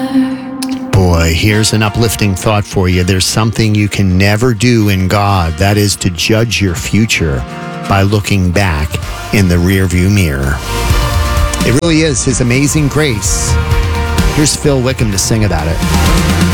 Boy, here's an uplifting thought for you. There's something you can never do in God. That is to judge your future by looking back in the rearview mirror. It really is His amazing grace. Here's Phil Wickham to sing about it.